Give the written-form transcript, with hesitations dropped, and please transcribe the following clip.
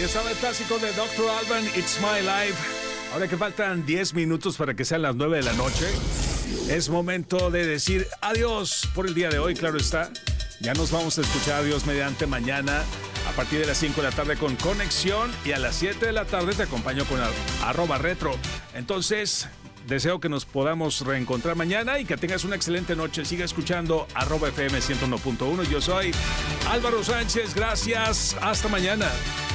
Ahí estaba el clásico de Dr. Alban, It's My Life. Ahora que faltan 10 minutos para que sean las 9 de la noche, es momento de decir adiós por el día de hoy, claro está. Ya nos vamos a escuchar, Dios mediante, mañana a partir de las 5 de la tarde con Conexión, y a las 7 de la tarde te acompaño con @retro. Entonces, deseo que nos podamos reencontrar mañana y que tengas una excelente noche. Siga escuchando @FM 101.1. Yo soy Álvaro Sánchez. Gracias. Hasta mañana.